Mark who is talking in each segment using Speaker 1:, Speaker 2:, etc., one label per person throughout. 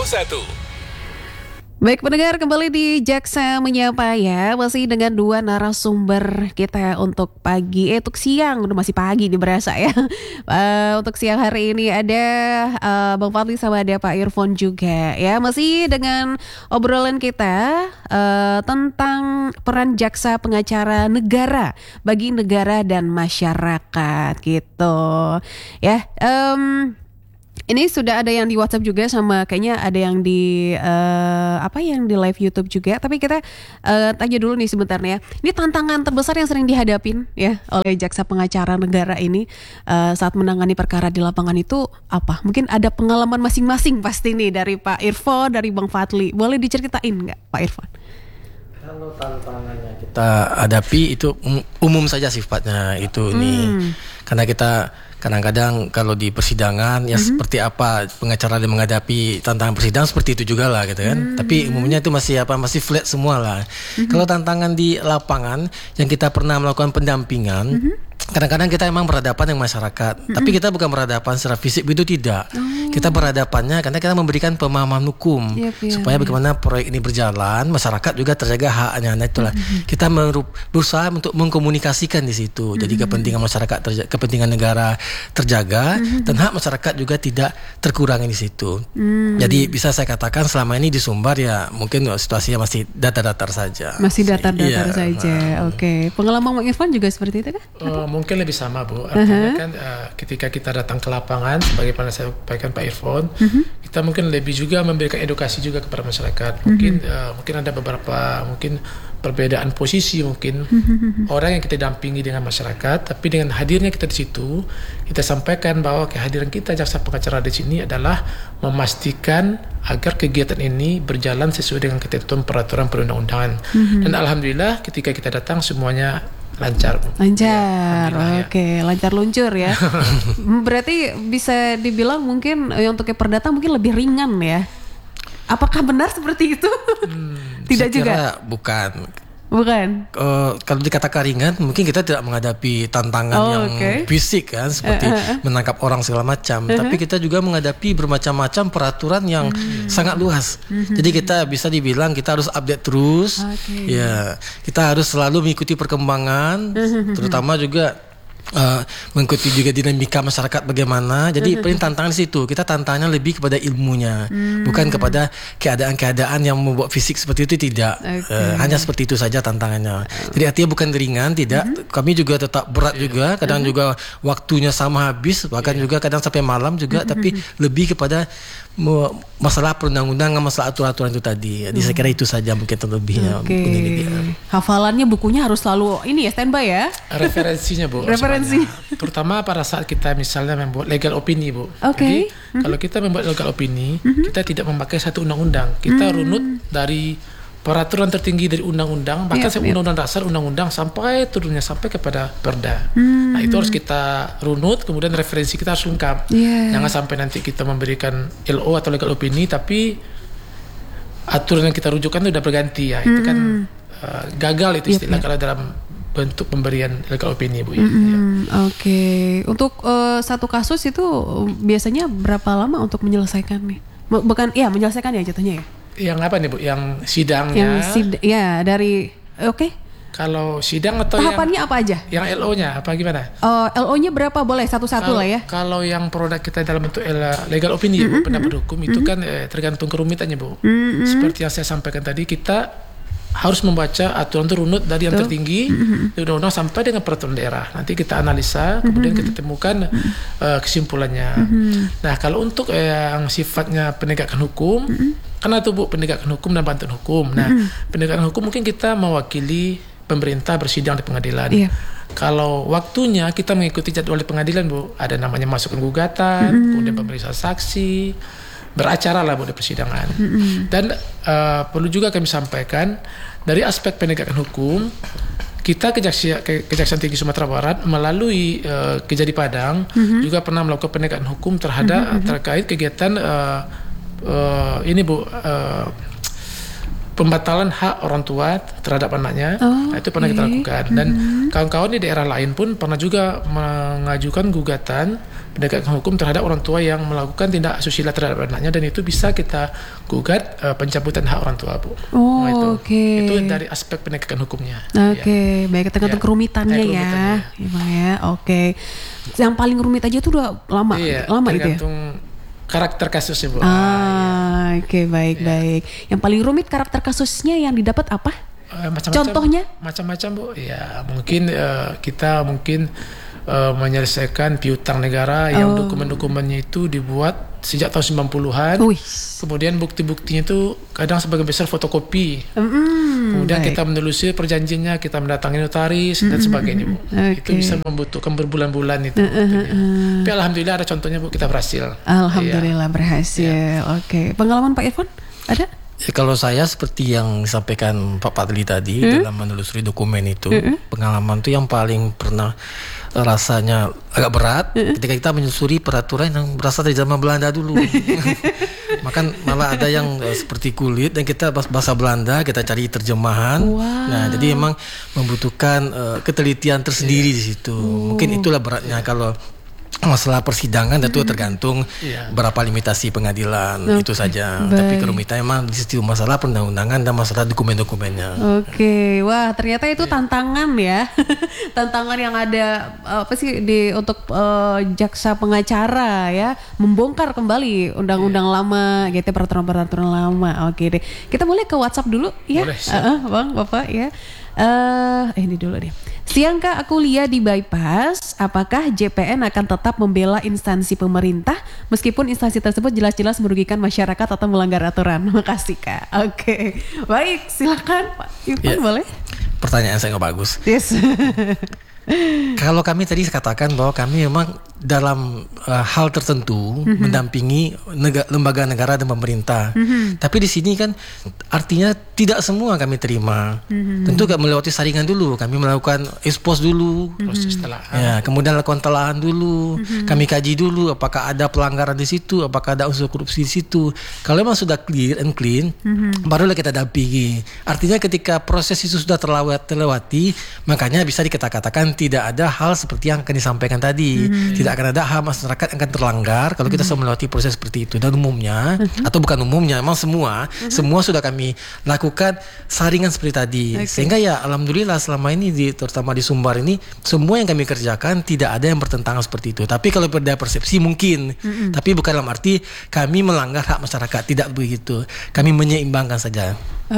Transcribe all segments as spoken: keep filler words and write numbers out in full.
Speaker 1: satu.
Speaker 2: Baik pendengar, kembali di Jaksa Menyapa ya. Masih dengan dua narasumber kita untuk pagi, eh untuk siang, udah masih pagi nih berasa ya. uh, Untuk siang hari ini ada uh, Bang Fadli sama ada Pak Irfan juga ya. Masih dengan obrolan kita uh, tentang peran jaksa pengacara negara bagi negara dan masyarakat gitu ya. um, Ini sudah ada yang di WhatsApp juga, sama kayaknya ada yang di uh, apa yang di live YouTube juga. Tapi kita uh, tanya dulu nih sebentar ya. Ini tantangan terbesar yang sering dihadapin ya oleh jaksa pengacara negara ini uh, saat menangani perkara di lapangan itu apa? Mungkin ada pengalaman masing-masing pasti nih dari Pak Irfan, dari Bang Fadli. Boleh diceritain nggak Pak Irfan?
Speaker 3: Kalau tantangannya kita hadapi itu umum saja sifatnya itu hmm. nih. Karena kita kadang-kadang kalau di persidangan ya mm-hmm. seperti apa pengacara dia menghadapi tantangan persidangan seperti itu juga lah gitu kan. Mm-hmm. Tapi umumnya itu masih apa masih flat semua lah. Mm-hmm. Kalau tantangan di lapangan yang kita pernah melakukan pendampingan, mm-hmm. kadang-kadang kita memang berhadapan dengan masyarakat, mm-hmm. tapi kita bukan berhadapan secara fisik, begitu tidak. Oh. Kita berhadapannya karena kita memberikan pemahaman hukum yep, yep, supaya yep. bagaimana proyek ini berjalan, masyarakat juga terjaga haknya. Nah itulah mm-hmm. kita berusaha untuk mengkomunikasikan di situ. Mm-hmm. Jadi kepentingan masyarakat, terjaga, kepentingan negara terjaga mm-hmm. dan hak masyarakat juga tidak terkurangi di situ. Mm-hmm. Jadi bisa saya katakan selama ini di Sumbar ya mungkin situasinya masih datar-datar saja.
Speaker 2: Masih datar-datar iya, saja. Nah. Oke. Okay. Pengalaman Bang Irfan juga seperti itu kan?
Speaker 4: Uh, mungkin lebih sama Bu. Artinya uh-huh. kan uh, ketika kita datang ke lapangan, sebagaimana saya sampaikan Pak Irfan, uh-huh. kita mungkin lebih juga memberikan edukasi juga kepada masyarakat. Mungkin uh-huh. uh, mungkin ada beberapa mungkin perbedaan posisi mungkin uh-huh. orang yang kita dampingi dengan masyarakat, tapi dengan hadirnya kita di situ, kita sampaikan bahwa kehadiran kita jaksa pengacara di sini adalah memastikan agar kegiatan ini berjalan sesuai dengan ketentuan peraturan perundang-undangan. Uh-huh. Dan alhamdulillah ketika kita datang semuanya lancar.
Speaker 2: Lancar, ya, oke, ya. Lancar luncur ya. Berarti bisa dibilang mungkin ya, untuk yang perdata mungkin lebih ringan ya. Apakah benar seperti itu? Hmm, Tidak juga.
Speaker 3: Bukan.
Speaker 2: Bukan.
Speaker 3: Uh, kalau dikatakan ringan, mungkin kita tidak menghadapi tantangan oh, yang okay. fisik kan, seperti uh, uh, uh. menangkap orang segala macam. Uh, uh. Tapi kita juga menghadapi bermacam-macam peraturan yang uh. sangat luas. Uh, uh. Jadi kita bisa dibilang kita harus update terus. Okay. Ya, kita harus selalu mengikuti perkembangan, uh, uh, uh. terutama juga Uh, mengikuti juga dinamika masyarakat bagaimana. Jadi paling tantangan di situ. Kita tantangannya lebih kepada ilmunya, hmm. bukan kepada keadaan-keadaan yang membuat fisik seperti itu, tidak. Okay. Uh, hanya seperti itu saja tantangannya. Jadi artinya bukan ringan, tidak. Hmm. Kami juga tetap berat yeah. juga. Kadang hmm. juga waktunya sama habis, bahkan yeah. juga kadang sampai malam juga. Hmm. Tapi lebih kepada masalah perundang-undangan, masalah aturan-aturan itu tadi. Jadi hmm. saya kira itu saja mungkin terlebihnya.
Speaker 2: Okay. Hafalannya bukunya harus selalu ini ya standby ya.
Speaker 4: Referensinya Bu.
Speaker 2: Referensi.
Speaker 4: Terutama pada saat kita misalnya membuat legal opini Bu.
Speaker 2: Okay.
Speaker 4: Jadi mm-hmm. kalau kita membuat legal opini, mm-hmm. kita tidak memakai satu undang-undang. Kita mm-hmm. runut dari peraturan tertinggi dari undang-undang, bahkan yep, yep. undang-undang dasar, undang-undang sampai turunnya sampai kepada perda. Hmm. Nah itu harus kita runut, kemudian referensi kita harus lengkap. Yeah. Jangan sampai nanti kita memberikan L O atau legal opini, tapi aturan yang kita rujukan itu sudah berganti ya. Hmm. Itu kan uh, gagal itu istilah yep, yep. kalau dalam bentuk pemberian legal opini Bu.
Speaker 2: Mm-hmm. Ya. Oke, okay. Untuk uh, satu kasus itu biasanya berapa lama untuk menyelesaikan nih? Bukan, ya menyelesaikan ya jatuhnya ya?
Speaker 4: Yang apa nih Bu? Yang sidangnya?
Speaker 2: Yang sid- ya dari, oke. Okay.
Speaker 4: Kalau sidang atau
Speaker 2: tahapannya
Speaker 4: yang,
Speaker 2: apa aja?
Speaker 4: Yang L O-nya apa gimana?
Speaker 2: Uh, L O-nya berapa boleh satu-satu
Speaker 4: kalau,
Speaker 2: lah ya?
Speaker 4: Kalau yang produk kita dalam bentuk legal opini mm-hmm, Bu, pendapat mm-hmm, hukum itu mm-hmm. kan eh, tergantung kerumitannya Bu. Mm-hmm. Seperti yang saya sampaikan tadi, kita harus membaca aturan itu runut dari yang tertinggi mm-hmm. di undang-undang sampai dengan peraturan daerah. Nanti kita analisa, kemudian mm-hmm. kita temukan mm-hmm. uh, kesimpulannya. Mm-hmm. Nah, kalau untuk eh, yang sifatnya penegakan hukum, mm-hmm. karena itu Bu, penegakan hukum dan bantuan hukum. Nah, mm-hmm. penegakan hukum mungkin kita mewakili pemerintah bersidang di pengadilan. Yeah. Kalau waktunya kita mengikuti jadwal di pengadilan Bu, ada namanya masukan gugatan, mm-hmm. kemudian pemeriksaan saksi, beracara lah Bu di persidangan. Mm-hmm. Dan uh, perlu juga kami sampaikan dari aspek penegakan hukum, kita Kejaksaan, Kejaksaan Tinggi Sumatera Barat melalui uh, Kejati Padang mm-hmm. juga pernah melakukan penegakan hukum terhadap mm-hmm. terkait kegiatan uh, uh, ini Bu, uh, pembatalan hak orang tua terhadap anaknya. Oh, nah, itu pernah okay. kita lakukan. Dan mm-hmm. kawan-kawan di daerah lain pun pernah juga mengajukan gugatan penegakan hukum terhadap orang tua yang melakukan tindak asusila terhadap anaknya, dan itu bisa kita gugat uh, pencabutan hak orang tua, Bu.
Speaker 2: Oh,
Speaker 4: nah, itu,
Speaker 2: oke. Okay.
Speaker 4: Itu dari aspek penegakan hukumnya.
Speaker 2: Oke, okay. ya. Baik, tergantung ya. kerumitannya,
Speaker 4: eh,
Speaker 2: ya. Emang ya, oke. Okay. Yang paling rumit aja tuh udah lama,
Speaker 4: iya,
Speaker 2: lama itu ya?
Speaker 4: Tergantung karakter kasusnya, Bu.
Speaker 2: Ah, ah oke, okay, baik, ya. baik. Yang paling rumit karakter kasusnya yang didapat apa?
Speaker 4: Uh, macam-macam,
Speaker 2: Contohnya?
Speaker 4: Macam-macam, Bu. Ya, mungkin uh, kita mungkin Uh, menyelesaikan piutang negara yang oh. dokumen-dokumennya itu dibuat sejak tahun sembilan puluhan. Uish. Kemudian bukti-buktinya itu kadang sebagian besar fotokopi. Mm, Kemudian baik. kita menelusuri perjanjiannya, kita mendatangi notaris mm, dan sebagainya, Bu. Okay. Itu bisa membutuhkan berbulan-bulan itu. Uh, uh, uh. Tapi alhamdulillah ada contohnya, Bu, kita berhasil.
Speaker 2: Alhamdulillah ya. berhasil. Ya. Oke. Okay. Pengalaman Pak Irfan ada?
Speaker 3: Ya, kalau saya seperti yang disampaikan Pak Fadli tadi hmm? dalam menelusuri dokumen itu, hmm? pengalaman itu yang paling pernah rasanya agak berat hmm? ketika kita menyusuri peraturan yang berasal dari zaman Belanda dulu. Makan malah ada yang uh, seperti kulit dan kita bahasa Belanda, kita cari terjemahan. Wow. Nah, jadi memang membutuhkan uh, ketelitian tersendiri yeah. di situ. Oh. Mungkin itulah beratnya yeah. kalau masalah persidangan itu tergantung yeah. berapa limitasi pengadilan, okay. itu saja. Baik. Tapi kerumitan memang di situ masalah perundang-undangan dan masalah dokumen-dokumennya.
Speaker 2: Oke, okay. Wah ternyata itu yeah. tantangan ya, tantangan yang ada apa sih di untuk uh, jaksa pengacara ya, membongkar kembali undang-undang yeah. lama, gitu peraturan-peraturan lama. Oke okay, deh, kita boleh ke WhatsApp dulu ya, boleh, uh, Bang, Bapak ya. Uh, eh, ini dulu deh. Siang Kak, aku lihat di bypass, apakah J P N akan tetap membela instansi pemerintah meskipun instansi tersebut jelas-jelas merugikan masyarakat atau melanggar aturan? Makasih Kak. Oke, okay. Baik, silakan Pak Irfan ya, boleh.
Speaker 3: Pertanyaan saya nggak bagus.
Speaker 2: Yes.
Speaker 3: Kalau kami tadi katakan bahwa kami memang dalam uh, hal tertentu mm-hmm. mendampingi nega, lembaga negara dan pemerintah. Mm-hmm. Tapi di sini kan artinya tidak semua kami terima. Mm-hmm. Tentu kami melewati saringan dulu, kami melakukan expose dulu, mm-hmm. proses telahan. Ya, kemudian lakukan telahan dulu, mm-hmm. kami kaji dulu apakah ada pelanggaran di situ, apakah ada unsur korupsi di situ. Kalau memang sudah clear and clean, mm-hmm. barulah kita dampingi. Artinya ketika proses itu sudah terlewat, terlewati, makanya bisa dikatakan tidak ada hal seperti yang akan disampaikan tadi. Mm-hmm. Tidak akan ada hak masyarakat yang akan terlanggar kalau kita mm-hmm. sudah melewati proses seperti itu. Dan umumnya, mm-hmm. atau bukan umumnya, memang semua, mm-hmm. semua sudah kami lakukan saringan seperti tadi. Okay. Sehingga ya alhamdulillah selama ini, di, terutama di Sumbar ini, semua yang kami kerjakan tidak ada yang bertentangan seperti itu. Tapi kalau beda persepsi mungkin. Mm-hmm. Tapi bukan dalam arti kami melanggar hak masyarakat. Tidak begitu. Kami menyeimbangkan saja.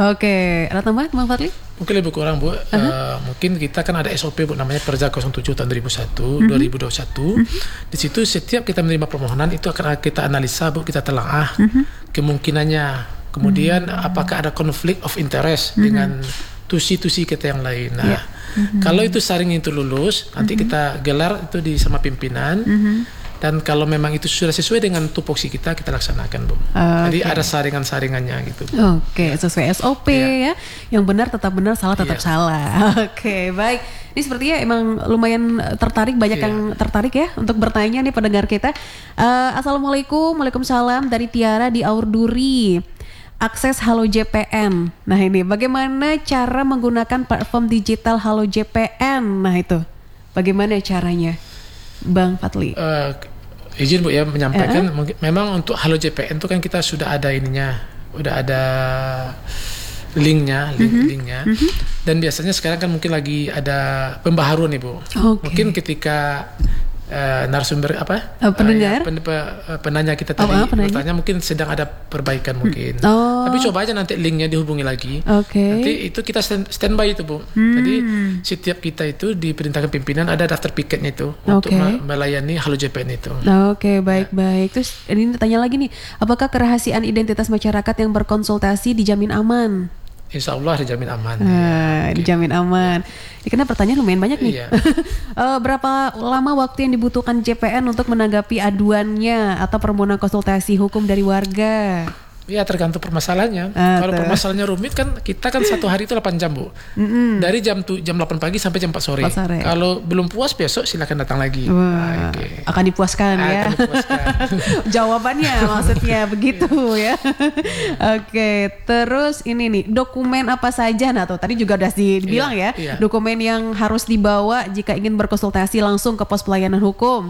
Speaker 2: Oke, ada tambahan Bang Fadli?
Speaker 4: Mungkin lebih kurang, Bu. Uh-huh. Uh, mungkin kita kan ada S O P, Bu, namanya Perja nol tujuh tahun dua ribu satu, uh-huh. dua ribu dua puluh satu. Uh-huh. Di situ setiap kita menerima permohonan itu akan kita analisa, Bu, kita telaah uh-huh. kemungkinannya. Kemudian uh-huh. apakah ada konflik of interest uh-huh. dengan tusi-tusi kita yang lain. Nah, yeah. uh-huh. kalau itu saring itu lulus, nanti uh-huh. kita gelar itu di sama pimpinan. Uh-huh. Dan kalau memang itu sudah sesuai dengan tupoksi kita, kita laksanakan, Bu. Uh, Jadi okay. ada saringan-saringannya gitu.
Speaker 2: Oke, okay. ya. Sesuai S O P yeah. ya. Yang benar tetap benar, salah tetap yeah. salah. Oke, okay. Baik. Ini sepertinya emang lumayan tertarik, banyak yeah. yang tertarik ya untuk bertanya nih pendengar kita. Uh, Assalamualaikum, Waalaikumsalam dari Tiara di Aurduri. Akses Halo J P N. Nah ini, bagaimana cara menggunakan platform digital Halo J P N? Nah itu, bagaimana caranya? Bang Fadli. Uh,
Speaker 4: izin, Bu, ya menyampaikan. Uh-huh. Memang untuk Halo J P N itu kan kita sudah ada ininya, udah ada linknya, link, uh-huh. linknya. Uh-huh. Dan biasanya sekarang kan mungkin lagi ada pembaharuan nih, Bu. Okay. Mungkin ketika uh, narasumber apa?
Speaker 2: Uh, pendengar.
Speaker 4: Uh, ya, pen, pen, penanya kita tadi oh, bertanya, mungkin sedang ada perbaikan mungkin. Oh. Tapi coba aja nanti linknya dihubungi lagi. Okay. Nanti itu kita stand, standby itu, Bu. Hmm. Jadi setiap kita itu diperintahkan pimpinan ada daftar piketnya itu okay. untuk melayani Halo J P N itu.
Speaker 2: Oke, okay, baik-baik. Ya. Terus ini tanya lagi nih, apakah kerahasiaan identitas masyarakat yang berkonsultasi dijamin aman?
Speaker 4: Insya Allah dijamin aman.
Speaker 2: Ah, ya. Dijamin aman. Ya, karena pertanyaan lumayan banyak nih. Iya. uh, berapa lama waktu yang dibutuhkan J P N untuk menanggapi aduannya atau permohonan konsultasi hukum dari warga?
Speaker 4: Ya tergantung permasalahannya. Ah, Kalau permasalahannya rumit kan kita kan satu hari itu delapan jam, Bu. Mm-hmm. Dari jam tu, jam delapan pagi sampai jam empat sore. empat sore. Kalau belum puas besok silakan datang lagi.
Speaker 2: Wah, okay. Akan dipuaskan ah, ya. Akan dipuaskan. Jawabannya maksudnya begitu ya. Oke, okay. Terus ini nih, dokumen apa saja? Nah tuh tadi juga udah dibilang iya, ya. Iya. Dokumen yang harus dibawa jika ingin berkonsultasi langsung ke pos pelayanan hukum.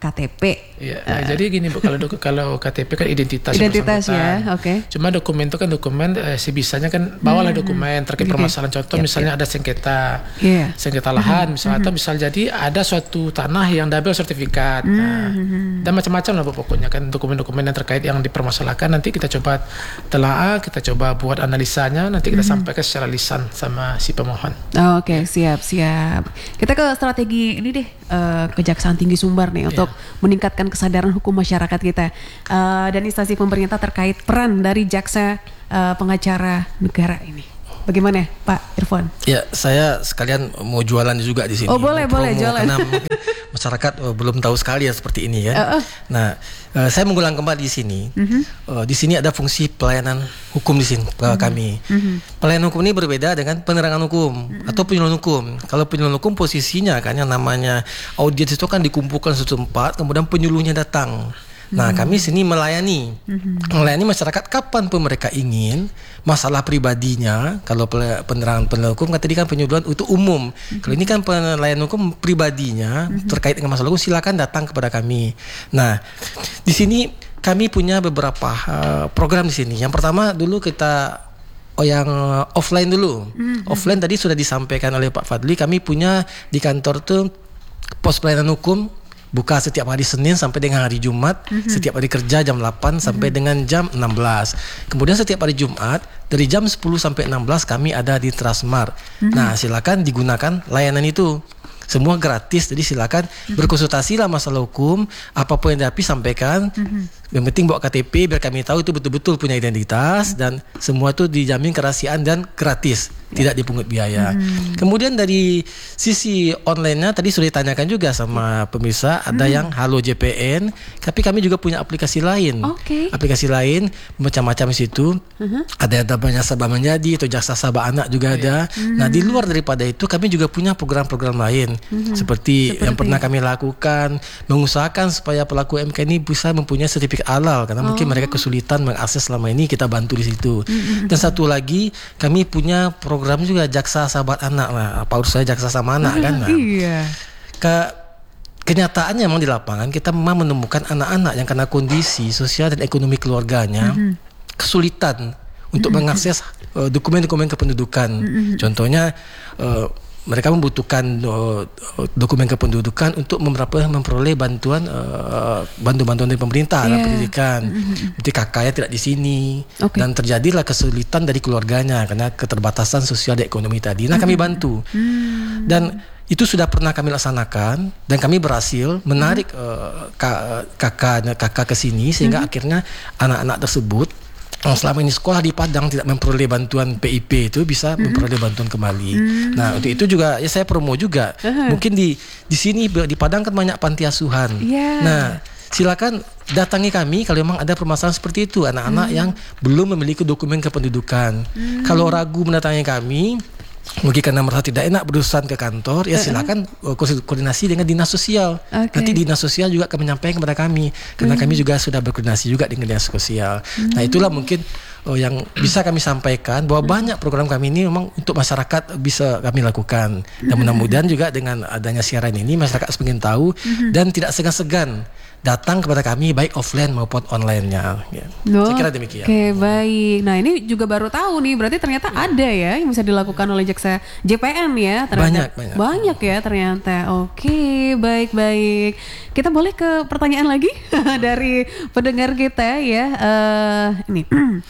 Speaker 2: K T P.
Speaker 4: Iya, nah, uh. jadi gini Bu, kalau kalau K T P kan identitas.
Speaker 2: Identitas ya, oke. Okay.
Speaker 4: Cuma dokumen itu kan dokumen eh, sebisanya kan bawalah hmm. dokumen terkait okay. permasalahan. Contoh yep, misalnya yep. ada sengketa, yeah. sengketa lahan, misalnya hmm. atau misal jadi ada suatu tanah yang double sertifikat, hmm. nah, dan macam-macam lah Bu, pokoknya kan dokumen-dokumen yang terkait yang dipermasalahkan nanti kita coba telaah, kita coba buat analisanya, nanti kita hmm. sampaikan secara lisan sama si pemohon.
Speaker 2: Oh, oke, okay. siap siap. Kita ke strategi ini deh, uh, Kejaksaan Tinggi Sumbar nih untuk yeah. meningkatkan kesadaran hukum masyarakat kita uh, dan instansi pemerintah terkait peran dari jaksa uh, pengacara negara ini. Bagaimana Pak Irfan?
Speaker 3: Ya, saya sekalian mau jualan juga di sini.
Speaker 2: Oh boleh
Speaker 3: mau
Speaker 2: boleh jualan.
Speaker 3: Karena masyarakat oh, belum tahu sekali ya seperti ini ya. Uh, uh. Nah, uh, saya mengulang kembali di sini. Uh-huh. Uh, di sini ada fungsi pelayanan hukum di sini uh-huh. kami. Uh-huh. Pelayanan hukum ini berbeda dengan penerangan hukum uh-huh. atau penyuluhan hukum. Kalau penyuluhan hukum posisinya kan yang namanya audiens itu kan dikumpulkan suatu tempat, kemudian penyuluhnya datang. Nah, hmm. kami sini melayani, hmm. melayani masyarakat kapan pun mereka ingin, masalah pribadinya. Kalau penerangan penerangan hukum kan tadi kan penyuluhan itu umum. Hmm. Kalau ini kan pelayanan hukum pribadinya hmm. terkait dengan masalah hukum, silakan datang kepada kami. Nah, di sini kami punya beberapa uh, program di sini. Yang pertama dulu kita Oh yang offline dulu. Hmm. Offline tadi sudah disampaikan oleh Pak Fadli. Kami punya di kantor tuh pos pelayanan hukum. Buka setiap hari Senin sampai dengan hari Jumat, mm-hmm. setiap hari kerja jam delapan mm-hmm. sampai dengan jam enam belas. Kemudian setiap hari Jumat dari jam sepuluh sampai enam belas kami ada di Transmart. Mm-hmm. Nah, silakan digunakan layanan itu. Semua gratis, jadi silakan mm-hmm. berkonsultasilah masalah hukum, apapun yang dihadapi sampaikan. Mm-hmm. Yang penting bawa K T P biar kami tahu itu betul-betul punya identitas mm-hmm. dan semua itu dijamin kerahasiaan dan gratis. Tidak dipungut biaya. Hmm. Kemudian dari sisi online-nya tadi sudah ditanyakan juga sama pemirsa, ada hmm. yang Halo J P N, tapi kami juga punya aplikasi lain. Okay. Aplikasi lain macam-macam di situ. Uh-huh. Ada yang namanya Sabah Menjadi atau Jaksa Sabah Anak juga ada. Hmm. Nah, di luar daripada itu kami juga punya program-program lain hmm. seperti, seperti yang pernah kami lakukan, mengusahakan supaya pelaku U M K M ini bisa mempunyai sertifikat halal karena oh. mungkin mereka kesulitan mengakses selama ini, kita bantu di situ. Hmm. Dan satu lagi, kami punya program program juga Jaksa Sahabat Anak lah. Apa urus saya Jaksa sama anak kan? Nah, iya. Ke kenyataannya memang di lapangan kita memang menemukan anak-anak yang karena kondisi sosial dan ekonomi keluarganya mm-hmm. kesulitan untuk mm-hmm. mengakses uh, dokumen-dokumen kependudukan. Mm-hmm. Contohnya uh, mereka membutuhkan uh, dokumen kependudukan untuk memperoleh, memperoleh bantuan uh, bantuan-bantuan dari pemerintah yeah. dalam pendidikan. Mm-hmm. Jadi kakaknya tidak di sini okay. dan terjadilah kesulitan dari keluarganya karena keterbatasan sosial dan ekonomi tadi. Nah, mm-hmm. kami bantu. Mm-hmm. Dan itu sudah pernah kami laksanakan dan kami berhasil menarik mm-hmm. uh, kakak kakak ke sini sehingga mm-hmm. akhirnya anak-anak tersebut yang selama ini sekolah di Padang tidak memperoleh bantuan P I P itu bisa mm-hmm. memperoleh bantuan kembali. Mm-hmm. Nah, untuk itu juga ya saya promo juga. Uh-huh. Mungkin di di sini di Padang kan banyak panti asuhan. Yeah. Nah, silakan datangi kami kalau memang ada permasalahan seperti itu, anak-anak mm-hmm. yang belum memiliki dokumen kependudukan. Mm-hmm. Kalau ragu mendatangi kami, mungkin karena merasa tidak enak berurusan ke kantor, ya silakan uh, koordinasi dengan dinas sosial. Okay. Nanti dinas sosial juga akan menyampaikan kepada kami, karena mm. kami juga sudah berkoordinasi juga dengan dinas sosial. Mm. Nah, itulah mungkin uh, yang bisa kami sampaikan bahwa mm. banyak program kami ini memang untuk masyarakat bisa kami lakukan. Dan mudah-mudahan juga dengan adanya siaran ini masyarakat semakin tahu mm-hmm. dan tidak segan-segan datang kepada kami baik offline maupun online-nya. Ya. Oh, saya kira demikian. Oke, okay, baik. Nah, ini juga baru tahu nih, berarti ternyata ya. ada ya yang bisa dilakukan oleh Jaksa J P N ya. Ternyata banyak, banyak. Banyak ya ternyata. Oke, okay, baik-baik. Kita boleh ke pertanyaan lagi dari pendengar kita ya. Uh, ini,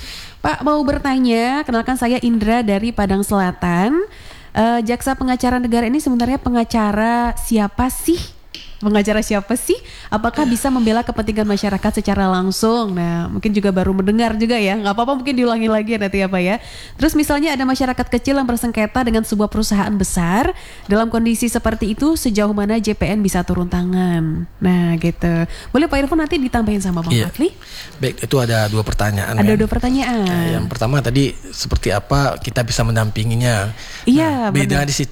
Speaker 3: Pak mau bertanya, kenalkan saya Indra dari Padang Selatan. Uh, Jaksa Pengacara Negara ini sebenarnya pengacara siapa sih? Pengacara siapa sih? Apakah bisa membela kepentingan masyarakat secara langsung? Nah, mungkin juga baru mendengar juga ya. Nggak apa-apa, mungkin diulangi lagi nanti ya Pak ya. Terus misalnya ada masyarakat kecil yang bersengketa dengan sebuah perusahaan besar. Dalam kondisi seperti itu, sejauh mana J P N bisa turun tangan? Nah, gitu. Boleh Pak Irfan nanti ditambahin sama Bang Fadli? Baik, itu ada dua pertanyaan.
Speaker 2: Ada
Speaker 3: kan? dua
Speaker 2: pertanyaan.
Speaker 3: Nah, yang pertama tadi seperti apa kita bisa mendampinginya?
Speaker 2: Iya,
Speaker 3: nah, beda
Speaker 2: benar.
Speaker 3: di situ.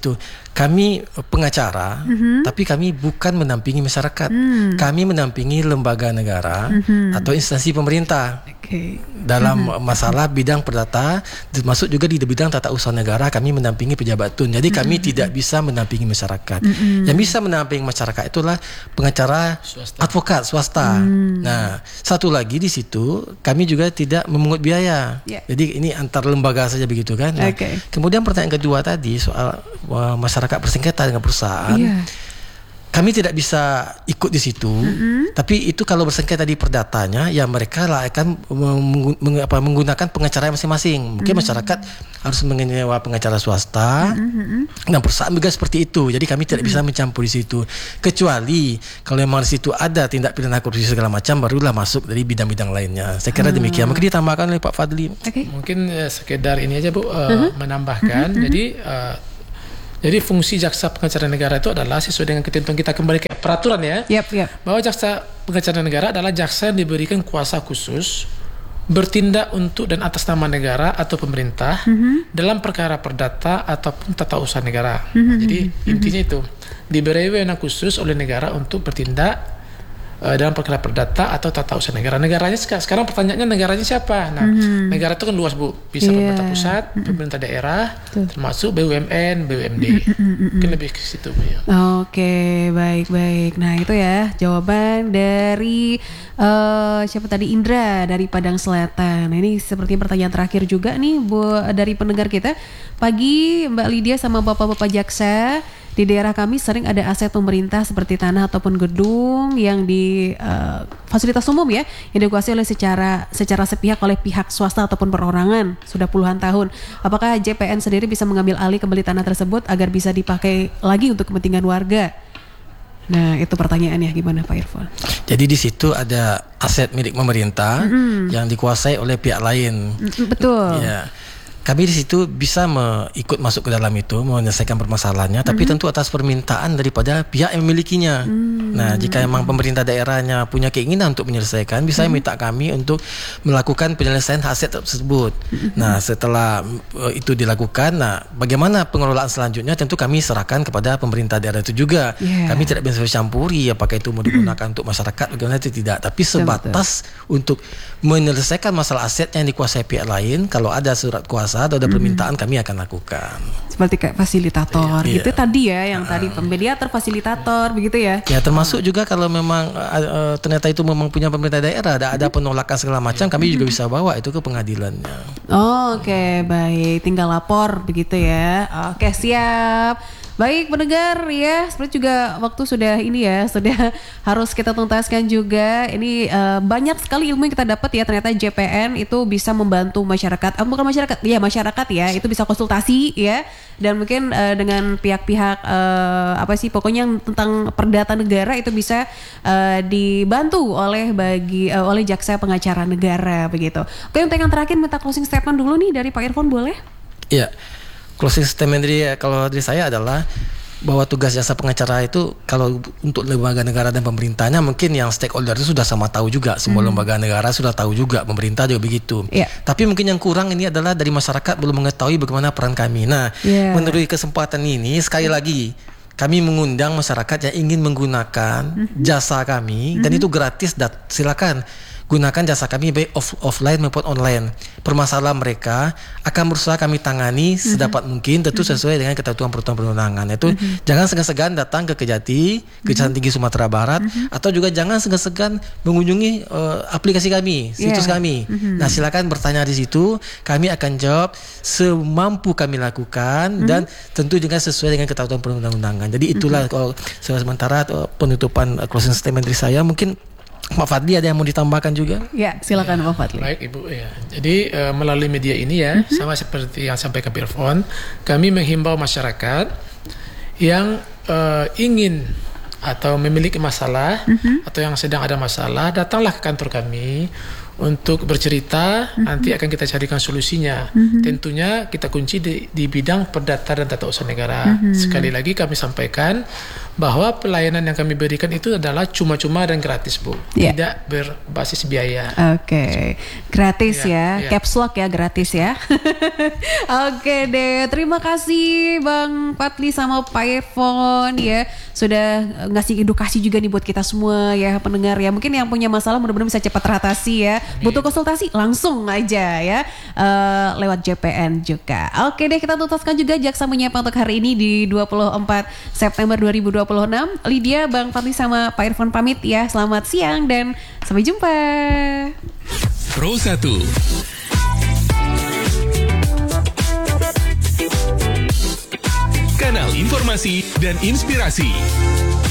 Speaker 3: kami pengacara, mm-hmm. tapi kami bukan menampingi masyarakat. Mm. Kami menampingi lembaga negara mm-hmm. atau instansi pemerintah. Okay. Dalam mm-hmm. masalah bidang perdata, termasuk juga di bidang tata usaha negara, kami menampingi pejabat tun. Jadi kami mm-hmm. tidak bisa menampingi masyarakat. Mm-hmm. Yang bisa menampingi masyarakat itulah pengacara swasta. Advokat swasta. Mm. Nah, satu lagi di situ kami juga tidak memungut biaya. Yeah. Jadi ini antar lembaga saja begitu kan. Nah, okay. Kemudian pertanyaan kedua tadi soal uh, masyarakat bersengketa dengan perusahaan. Yeah. Kami tidak bisa ikut di situ, mm-hmm. tapi itu kalau bersengketa di perdatanya, ya mereka lah akan meng, meng, apa, menggunakan pengacara masing-masing. Mungkin mm-hmm. masyarakat harus menyewa pengacara swasta, mm-hmm. dan perusahaan juga seperti itu. Jadi kami tidak mm-hmm. bisa mencampur di situ. Kecuali kalau memang di situ ada tindak pidana korupsi segala macam, barulah masuk dari bidang-bidang lainnya. Saya kira hmm. demikian. Mungkin ditambahkan oleh Pak Fadli.
Speaker 4: Okay. Mungkin uh, sekedar ini aja Bu, uh, mm-hmm. menambahkan. Mm-hmm. Jadi uh, Jadi fungsi jaksa pengacara negara itu adalah sesuai dengan ketentuan kita kembali ke peraturan ya.
Speaker 2: Yep, yep.
Speaker 4: Bahwa jaksa pengacara negara adalah jaksa yang diberikan kuasa khusus bertindak untuk dan atas nama negara atau pemerintah mm-hmm. dalam perkara perdata ataupun tata usaha negara. Mm-hmm. Jadi mm-hmm. intinya itu diberi wewenang khusus oleh negara untuk bertindak uh, dalam perkara perdata atau tata usaha negara. Negaranya sekarang pertanyaannya negaranya siapa? Nah, mm-hmm. negara itu kan luas Bu, bisa yeah. pemerintah pusat, mm-hmm. pemerintah daerah, Tuh. termasuk B U M N, B U M D. Mm-hmm. Mungkin lebih ke situ Bu ya.
Speaker 2: Oke, baik-baik. Nah itu ya jawaban dari uh, siapa tadi, Indra dari Padang Selatan. Nah ini seperti pertanyaan terakhir juga nih Bu dari pendengar kita. Pagi Mbak Lydia sama Bapak-Bapak jaksa. Di daerah kami sering ada aset pemerintah seperti tanah ataupun gedung yang di uh, fasilitas umum ya, yang dikuasai oleh secara secara sepihak oleh pihak swasta ataupun perorangan sudah puluhan tahun. Apakah J P N sendiri bisa mengambil alih kembali tanah tersebut agar bisa dipakai lagi untuk kepentingan warga? Nah itu pertanyaannya, gimana Pak Irfan?
Speaker 3: Jadi di situ ada aset milik pemerintah mm-hmm. yang dikuasai oleh pihak lain.
Speaker 2: Mm-hmm, betul.
Speaker 3: Ya. Kami di situ bisa me- ikut masuk ke dalam itu, menyelesaikan permasalahannya, tapi mm-hmm. tentu atas permintaan daripada pihak yang memilikinya. Mm-hmm. Nah, jika memang pemerintah daerahnya punya keinginan untuk menyelesaikan, bisa mm-hmm. minta kami untuk melakukan penyelesaian aset tersebut. Mm-hmm. Nah, setelah uh, itu dilakukan, nah bagaimana pengelolaan selanjutnya tentu kami serahkan kepada pemerintah daerah itu juga. Yeah. Kami tidak bisa campuri apakah itu mau digunakan untuk masyarakat bagaimana itu tidak, tapi sebatas Betul. untuk menyelesaikan masalah aset yang dikuasai pihak lain. Kalau ada surat kuasa atau ada permintaan, hmm. kami akan lakukan.
Speaker 2: Seperti kayak fasilitator
Speaker 3: yeah,
Speaker 2: gitu
Speaker 3: yeah.
Speaker 2: tadi ya, yang uh, tadi
Speaker 3: Ah.
Speaker 2: pemediator, fasilitator begitu ya.
Speaker 3: Ya termasuk juga kalau memang uh, uh, ternyata itu memang punya pemerintah daerah, ada ada penolakan segala macam, kami juga bisa bawa itu ke pengadilannya.
Speaker 2: Oh, oke, okay, baik. Tinggal lapor begitu ya. Oke, siap. Baik pendengar ya, seperti juga waktu sudah ini ya, sudah harus kita tuntaskan juga. Ini uh, banyak sekali ilmu yang kita dapat ya, ternyata J P N itu bisa membantu masyarakat, eh, bukan masyarakat, ya masyarakat ya, itu bisa konsultasi ya, dan mungkin uh, dengan pihak-pihak uh, apa sih, pokoknya yang tentang perdata negara itu bisa uh, dibantu oleh bagi uh, oleh jaksa pengacara negara begitu. Oke, untuk yang terakhir minta closing statement dulu nih dari Pak Irfan, boleh?
Speaker 3: Iya. Closing statement dari kalau dari saya adalah bahwa tugas jasa pengacara itu kalau untuk lembaga negara dan pemerintahnya, mungkin yang stakeholder itu sudah sama tahu juga, semua hmm. lembaga negara sudah tahu juga, pemerintah juga begitu. Yeah. Tapi mungkin yang kurang ini adalah dari masyarakat belum mengetahui bagaimana peran kami. Nah, yeah. menurut kesempatan ini sekali lagi kami mengundang masyarakat yang ingin menggunakan mm-hmm. jasa kami mm-hmm. dan itu gratis, dat silakan gunakan jasa kami baik off, offline maupun online. Permasalahan mereka akan berusaha kami tangani mm-hmm. sedapat mungkin, tentu sesuai dengan ketentuan peraturan perundangan. Itu mm-hmm. jangan segan-segan datang ke Kejati, Kejaksaan Tinggi Sumatera Barat, mm-hmm. atau juga jangan segan-segan mengunjungi uh, aplikasi kami, situs yeah. kami. Mm-hmm. Nah, silakan bertanya di situ, kami akan jawab semampu kami lakukan mm-hmm. dan tentu juga sesuai dengan ketentuan perundang-undangan. Jadi itulah mm-hmm. kalau sementara uh, penutupan uh, closing statement dari saya. Mungkin Pak Fadli ada yang mau ditambahkan juga?
Speaker 2: Ya, silakan
Speaker 4: ya,
Speaker 2: Pak Fadli.
Speaker 4: Baik Ibu ya. Jadi uh, melalui media ini ya, mm-hmm. sama seperti yang sampaikan Pak Irfan, kami menghimbau masyarakat yang uh, ingin atau memiliki masalah mm-hmm. atau yang sedang ada masalah, datanglah ke kantor kami untuk bercerita, mm-hmm. nanti akan kita carikan solusinya. Mm-hmm. Tentunya kita kunci di, di bidang perdata dan tata usaha negara. Mm-hmm. Sekali lagi kami sampaikan bahwa pelayanan yang kami berikan itu adalah cuma-cuma dan gratis, Bu.
Speaker 2: Yeah.
Speaker 4: Tidak berbasis biaya.
Speaker 2: Oke, okay. Gratis
Speaker 4: Yeah,
Speaker 2: ya,
Speaker 4: yeah.
Speaker 2: caps lock ya, gratis ya. Oke okay deh, terima kasih Bang Fadli sama Pak Irfan ya, sudah ngasih edukasi juga nih buat kita semua ya pendengar ya. Mungkin yang punya masalah mudah-mudahan bisa cepat teratasi ya. Butuh konsultasi langsung aja ya uh, lewat J P N juga. Oke deh, kita tuntaskan juga Jaksa Menyapa untuk hari ini di dua puluh empat September dua ribu dua puluh enam. Lydia, Bang Fadli sama Pak Irfan pamit ya. Selamat siang dan sampai jumpa.
Speaker 1: Pro satu Kanal informasi dan inspirasi.